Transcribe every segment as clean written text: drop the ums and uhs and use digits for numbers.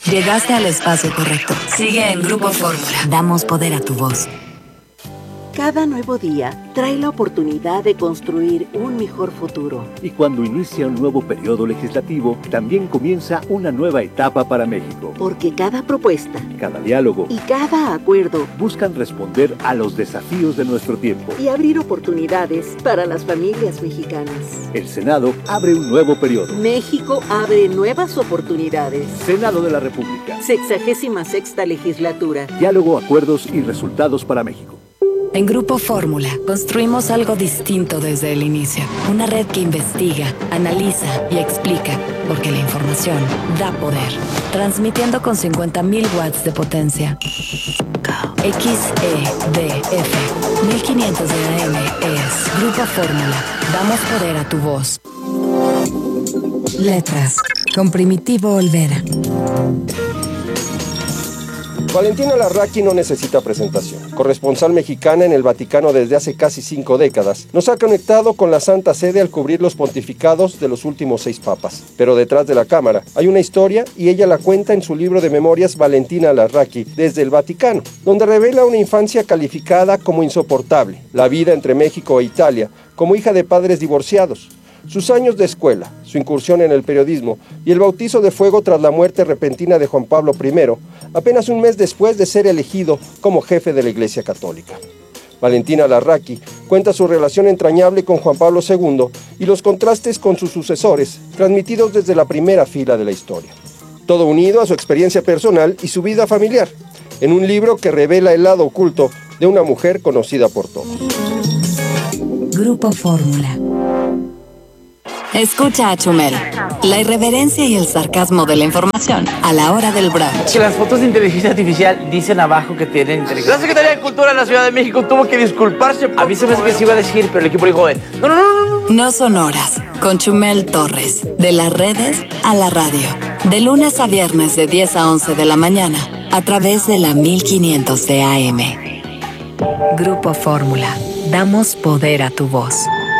Llegaste al espacio correcto. Sigue en Grupo Fórmula. Damos poder a tu voz. Cada nuevo día trae la oportunidad de construir un mejor futuro. Y cuando inicia un nuevo periodo legislativo, también comienza una nueva etapa para México. Porque cada propuesta, cada diálogo y cada acuerdo buscan responder a los desafíos de nuestro tiempo y abrir oportunidades para las familias mexicanas. El Senado abre un nuevo periodo. México abre nuevas oportunidades. Senado de la República. 66ª legislatura. Diálogo, acuerdos y resultados para México. En Grupo Fórmula, construimos algo distinto desde el inicio. Una red que investiga, analiza y explica, porque la información da poder. Transmitiendo con 50.000 watts de potencia. XEDF 1500 de AM es Grupo Fórmula. Damos poder a tu voz. Letras, con Primitivo Olvera. Valentina Larraqui no necesita presentación. Corresponsal mexicana en el Vaticano desde hace casi 5 décadas, nos ha conectado con la Santa Sede al cubrir los pontificados de los últimos 6 papas. Pero detrás de la cámara hay una historia y ella la cuenta en su libro de memorias Valentina Larraqui desde el Vaticano, donde revela una infancia calificada como insoportable, la vida entre México e Italia, como hija de padres divorciados, sus años de escuela, su incursión en el periodismo y el bautizo de fuego tras la muerte repentina de Juan Pablo I, apenas un mes después de ser elegido como jefe de la Iglesia Católica. Valentina Larraqui cuenta su relación entrañable con Juan Pablo II y los contrastes con sus sucesores, transmitidos desde la primera fila de la historia. Todo unido a su experiencia personal y su vida familiar, en un libro que revela el lado oculto de una mujer conocida por todos. Grupo Fórmula. Escucha a Chumel. La irreverencia y el sarcasmo de la información a la hora del brunch. Que las fotos de inteligencia artificial dicen abajo que tienen inteligencia. La Secretaría de Cultura de la Ciudad de México tuvo que disculparse. A mí se me hace que se iba a decir, pero el equipo dijo, no. No son horas. Con Chumel Torres. De las redes a la radio. De lunes a viernes de 10 a 11 de la mañana. A través de la 1500 de AM. Grupo Fórmula. Damos poder a tu voz.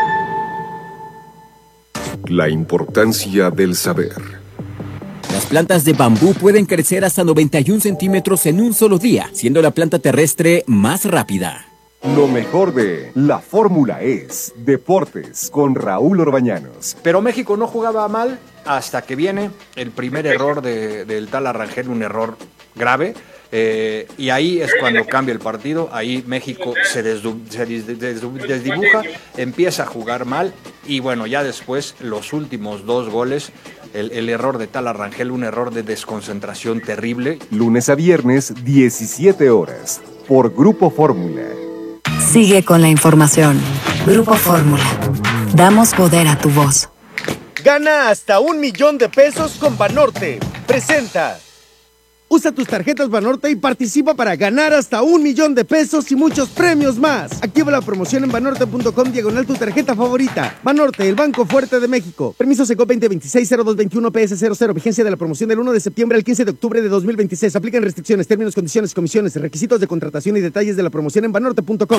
La importancia del saber. Las plantas de bambú pueden crecer hasta 91 centímetros en un solo día, siendo la planta terrestre más rápida. Lo mejor de La Fórmula es Deportes con Raúl Orbañanos. Pero México no jugaba mal hasta que viene el primer error del tal Arrangel, un error grave. Y ahí es cuando cambia el partido. Ahí México se desdibuja, empieza a jugar mal y bueno, ya después los últimos 2 goles, el error de tal Arrangel, un error de desconcentración terrible. Lunes a viernes, 17 horas, por Grupo Fórmula. Sigue con la información. Grupo Fórmula. Damos poder a tu voz. Gana hasta 1 millón de pesos con Banorte. Presenta. Usa tus tarjetas Banorte y participa para ganar hasta 1 millón de pesos y muchos premios más. Activa la promoción en banorte.com/, tu tarjeta favorita. Banorte, el Banco Fuerte de México. Permiso SECO 2026-0221 PS00. Vigencia de la promoción del 1 de septiembre al 15 de octubre de 2026. Aplican restricciones, términos, condiciones, comisiones, requisitos de contratación y detalles de la promoción en banorte.com.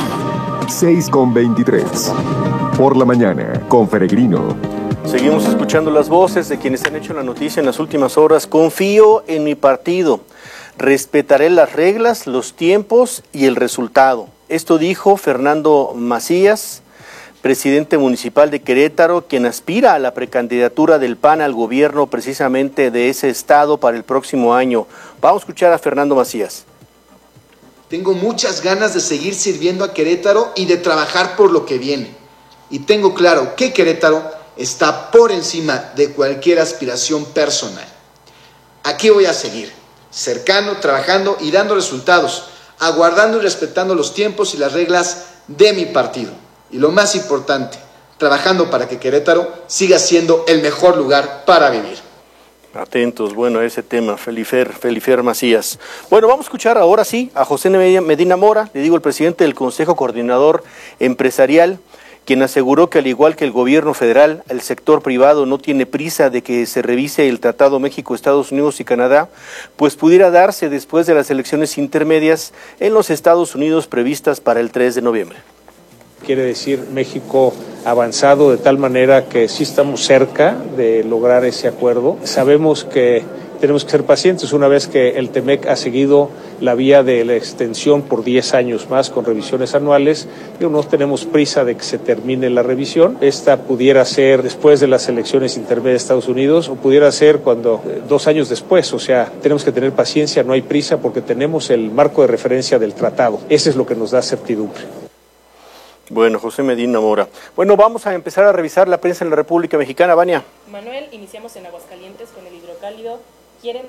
6:23. Por la mañana, con Peregrino. Seguimos escuchando las voces de quienes han hecho la noticia en las últimas horas. Confío en mi partido. Respetaré las reglas, los tiempos y el resultado. Esto dijo Fernando Macías, presidente municipal de Querétaro, quien aspira a la precandidatura del PAN al gobierno precisamente de ese estado para el próximo año. Vamos a escuchar a Fernando Macías. Tengo muchas ganas de seguir sirviendo a Querétaro y de trabajar por lo que viene. Y tengo claro que Querétaro está por encima de cualquier aspiración personal. Aquí voy a seguir, cercano, trabajando y dando resultados, aguardando y respetando los tiempos y las reglas de mi partido. Y lo más importante, trabajando para que Querétaro siga siendo el mejor lugar para vivir. Atentos, bueno, a ese tema, Felifer Macías. Bueno, vamos a escuchar ahora sí a José Medina Mora, le digo el presidente del Consejo Coordinador Empresarial, quien aseguró que al igual que el gobierno federal, el sector privado no tiene prisa de que se revise el Tratado México, Estados Unidos y Canadá, pues pudiera darse después de las elecciones intermedias en los Estados Unidos previstas para el 3 de noviembre. Quiere decir México avanzado de tal manera que sí estamos cerca de lograr ese acuerdo. Sabemos que tenemos que ser pacientes una vez que el TEMEC ha seguido la vía de la extensión por 10 años más con revisiones anuales. No tenemos prisa de que se termine la revisión. Esta pudiera ser después de las elecciones intermedias de Estados Unidos o pudiera ser cuando 2 años después. O sea, tenemos que tener paciencia, no hay prisa porque tenemos el marco de referencia del tratado. Ese es lo que nos da certidumbre. Bueno, José Medina Mora. Bueno, vamos a empezar a revisar la prensa en la República Mexicana. Vania. Manuel, iniciamos en Aguascalientes con el hidrocálido. ¿Quieren...?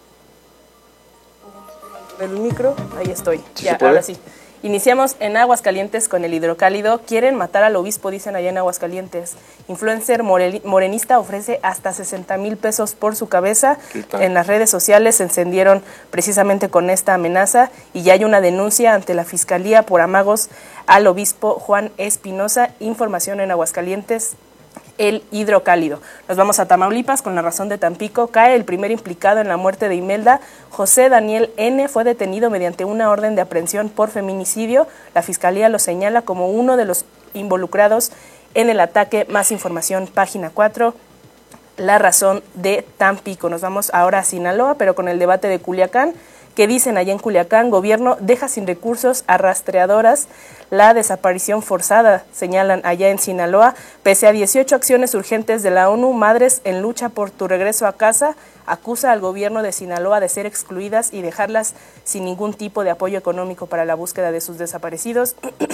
El micro, ahí estoy. ¿Sí ya, ahora sí. Iniciamos en Aguascalientes con el hidrocálido. Quieren matar al obispo, dicen allá en Aguascalientes. Influencer morenista ofrece hasta 60,000 pesos por su cabeza. En las redes sociales se encendieron precisamente con esta amenaza y ya hay una denuncia ante la Fiscalía por amagos al obispo Juan Espinosa. Información en Aguascalientes. El hidrocálido. Nos vamos a Tamaulipas con la razón de Tampico. Cae el primer implicado en la muerte de Imelda. José Daniel N. fue detenido mediante una orden de aprehensión por feminicidio. La Fiscalía lo señala como uno de los involucrados en el ataque. Más información, página 4. La razón de Tampico. Nos vamos ahora a Sinaloa, pero con el debate de Culiacán. ¿Qué dicen allá en Culiacán? Gobierno deja sin recursos a rastreadoras. La desaparición forzada, señalan allá en Sinaloa. Pese a 18 acciones urgentes de la ONU, Madres en lucha por tu regreso a casa acusa al gobierno de Sinaloa de ser excluidas y dejarlas sin ningún tipo de apoyo económico para la búsqueda de sus desaparecidos.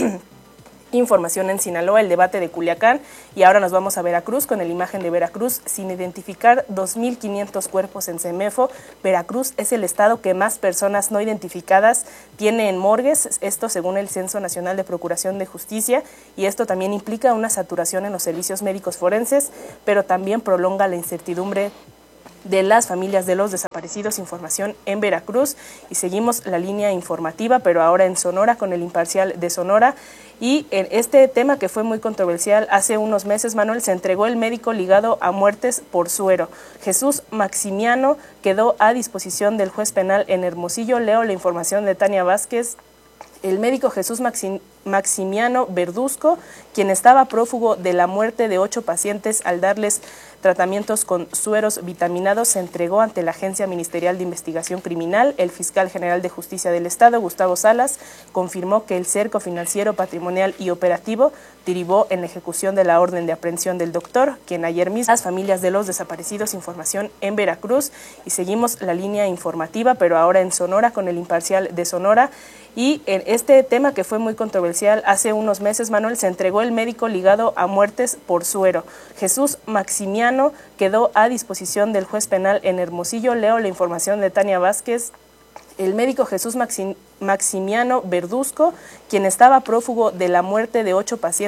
Información en Sinaloa, el debate de Culiacán, y ahora nos vamos a Veracruz con la imagen de Veracruz sin identificar 2.500 cuerpos en CEMEFO. Veracruz es el estado que más personas no identificadas tiene en morgues, esto según el Censo Nacional de Procuración de Justicia, y esto también implica una saturación en los servicios médicos forenses, pero también prolonga la incertidumbre de las familias de los desaparecidos. Información en Veracruz, y seguimos la línea informativa, pero ahora en Sonora con el Imparcial de Sonora. Y en este tema que fue muy controversial hace unos meses, Manuel, se entregó el médico ligado a muertes por suero. Jesús Maximiano quedó a disposición del juez penal en Hermosillo. Leo la información de Tania Vázquez. El médico Jesús Maximiano Verduzco, quien estaba prófugo de la muerte de 8 pacientes al darles tratamientos con sueros vitaminados, se entregó ante la Agencia Ministerial de Investigación Criminal. El fiscal general de Justicia del Estado, Gustavo Salas, confirmó que el cerco financiero, patrimonial y operativo derivó en la ejecución de la orden de aprehensión del doctor, quien ayer mismo las familias de los desaparecidos. Información en Veracruz, y seguimos la línea informativa, pero ahora en Sonora con el Imparcial de Sonora. Y en este tema que fue muy controversial hace unos meses, Manuel, se entregó el médico ligado a muertes por suero. Jesús Maximiano quedó a disposición del juez penal en Hermosillo. Leo la información de Tania Vázquez. El médico Jesús Maximiano Verduzco, quien estaba prófugo de la muerte de 8 pacientes